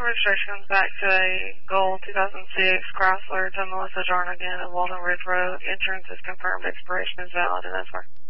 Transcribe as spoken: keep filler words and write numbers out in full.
registration comes back to a Gold two thousand six Chrysler to Melissa Jarnigan of Walden Ridge Road. Insurance is confirmed. Expiration is valid, and that's where.